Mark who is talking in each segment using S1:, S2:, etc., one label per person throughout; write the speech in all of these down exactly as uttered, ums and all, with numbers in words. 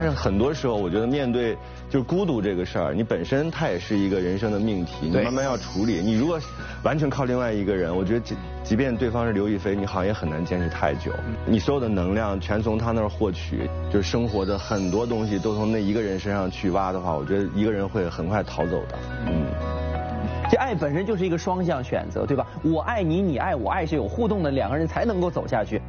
S1: 但是很多时候，我觉得面对就是孤独这个事儿，你本身它也是一个人生的命题，你慢慢要处理。你如果完全靠另外一个人，我觉得即即便对方是刘亦菲，你好像也很难坚持太久。你所有的能量全从他那儿获取，就是生活的很多东西都从那一个人身上去挖的话，我觉得一个人会很快逃走的。嗯。
S2: 这爱本身就是一个双向选择，对吧？我爱你，你爱我，爱是有互动的，两个人才能够走下去。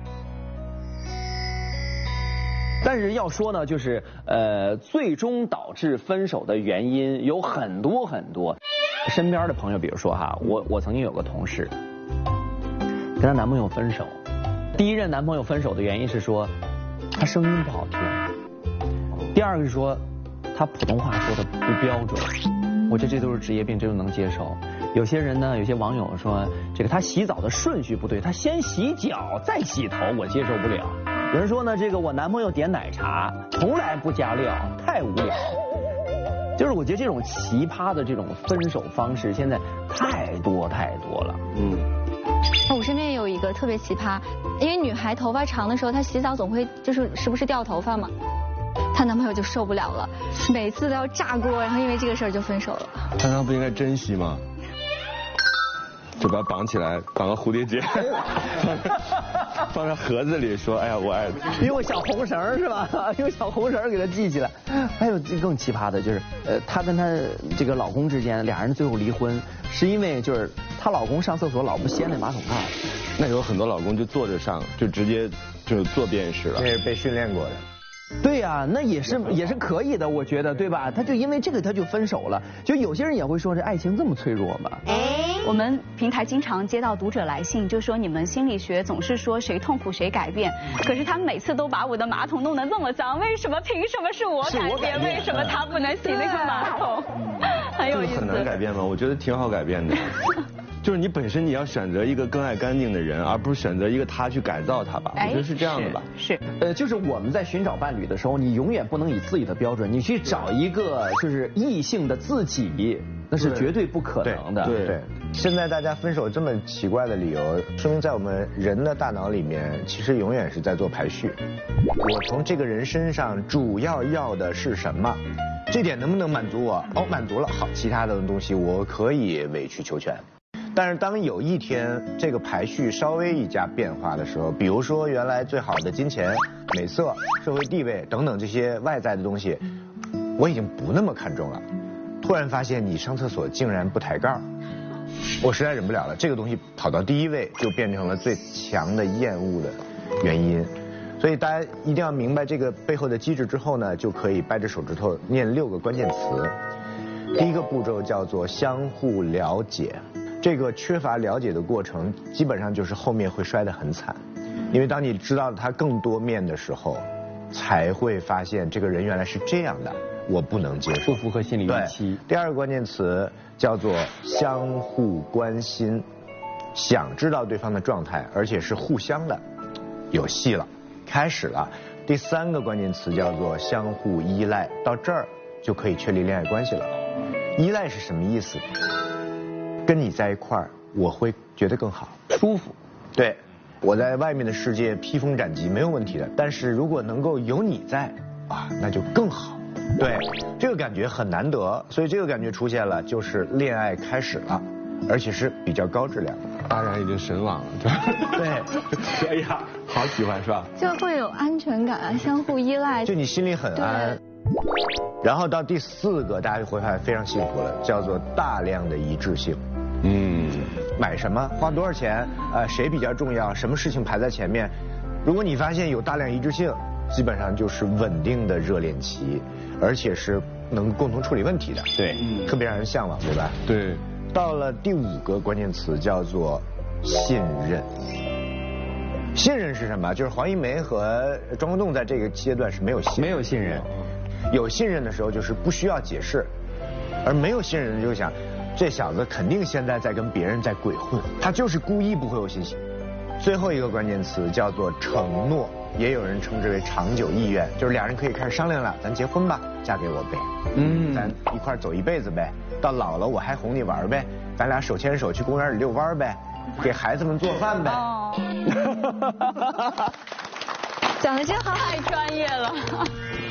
S2: 但是要说呢，就是呃，最终导致分手的原因有很多很多。身边的朋友，比如说哈，我我曾经有个同事，跟她男朋友分手，第一任男朋友分手的原因是说他声音不好听，第二个是说他普通话说的不标准。我觉得这都是职业病，这都能接受。有些人呢，有些网友说这个他洗澡的顺序不对，他先洗脚再洗头，我接受不了。有人说呢，这个我男朋友点奶茶从来不加料，太无聊。就是我觉得这种奇葩的这种分手方式现在太多太多了。嗯，
S3: 我身边也有一个特别奇葩，因为女孩头发长的时候，她洗澡总会就是时不时掉头发嘛，她男朋友就受不了了，每次都要炸锅，然后因为这个事儿就分手了。
S1: 他那不应该珍惜吗？就把它绑起来，绑个蝴蝶结，放在盒子里，说：“哎呀，我爱你。”
S2: 用小红绳是吧？用小红绳给它系起来。还有更奇葩的就是，呃，她跟她这个老公之间，俩人最后离婚，是因为就是她老公上厕所老不掀那马桶盖。
S1: 那有很多老公就坐着上，就直接就坐便是了。
S4: 这是被训练过的。
S2: 对呀、啊，那也是也是可以的，我觉得，对吧？他就因为这个他就分手了。就有些人也会说，这爱情这么脆弱吗？
S5: 我们平台经常接到读者来信，就说你们心理学总是说谁痛苦谁改变，可是他每次都把我的马桶弄得那么脏，为什么？凭什么是我改变？为什么他不能洗那个马桶？很有意思。
S1: 很难改变吗？我觉得挺好改变的。就是你本身你要选择一个更爱干净的人，而不是选择一个他去改造他吧。我觉得是这样的吧。
S2: 是。呃，就是我们在寻找伴侣的时候，你永远不能以自己的标准，你去找一个就是异性的自己，那是绝对不可能的。
S4: 对对。现在大家分手这么奇怪的理由，说明在我们人的大脑里面，其实永远是在做排序。我从这个人身上主要要的是什么？这点能不能满足我？哦，满足了，好，其他的东西我可以委曲求全。但是当有一天这个排序稍微一加变化的时候，比如说原来最好的金钱、美色、社会地位等等这些外在的东西，我已经不那么看重了。突然发现你上厕所竟然不抬盖，我实在忍不了了。这个东西跑到第一位，就变成了最强的厌恶的原因。所以大家一定要明白这个背后的机制之后呢，就可以掰着手指头念六个关键词。第一个步骤叫做相互了解。这个缺乏了解的过程，基本上就是后面会摔得很惨，因为当你知道他更多面的时候，才会发现这个人原来是这样的，我不能接受，
S2: 不符合心理预期。
S4: 第二个关键词叫做相互关心，想知道对方的状态，而且是互相的，有戏了，开始了。第三个关键词叫做相互依赖，到这儿就可以确立恋爱关系了。依赖是什么意思？跟你在一块儿，我会觉得更好，
S2: 舒服。
S4: 对，我在外面的世界披风斩棘没有问题的，但是如果能够有你在，啊，那就更好。对，这个感觉很难得，所以这个感觉出现了，就是恋爱开始了，而且是比较高质量。
S1: 当然已经神往了，对。哎呀，好喜欢是吧？
S3: 就会有安全感啊，相互依赖，
S4: 就你心里很安。然后到第四个，大家就会发现非常幸福了，叫做大量的一致性。嗯，买什么，花多少钱，呃，谁比较重要，什么事情排在前面。如果你发现有大量一致性，基本上就是稳定的热恋期，而且是能共同处理问题的。
S2: 对，
S4: 嗯，特别让人向往，对吧？
S1: 对。
S4: 到了第五个关键词叫做信任。信任是什么？就是黄一梅和庄国栋在这个阶段是没有信任，
S2: 没有信任。
S4: 有信任的时候就是不需要解释，而没有信任的就想，这小子肯定现在在跟别人在鬼混，他就是故意不回我信息。最后一个关键词叫做承诺，也有人称之为长久意愿，就是俩人可以开始商量了，咱结婚吧，嫁给我呗，嗯，咱一块走一辈子呗，到老了我还哄你玩呗，咱俩手牵手去公园里遛弯呗，给孩子们做饭呗。
S3: 讲的真好，
S5: 太专业了。